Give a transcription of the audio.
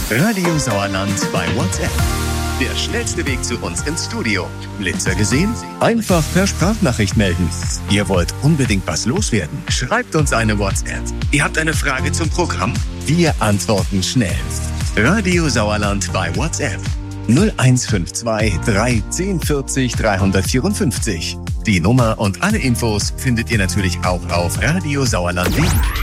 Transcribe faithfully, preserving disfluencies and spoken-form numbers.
Radio Sauerland bei WhatsApp. Der schnellste Weg zu uns ins Studio. Blitzer gesehen? Einfach per Sprachnachricht melden. Ihr wollt unbedingt was loswerden? Schreibt uns eine WhatsApp. Ihr habt eine Frage zum Programm? Wir antworten schnell. Radio Sauerland bei WhatsApp. null eins fünf zwei drei zehn vierzig dreihundertvierundfünfzig. Die Nummer und alle Infos findet ihr natürlich auch auf Radio Sauerland punkt de.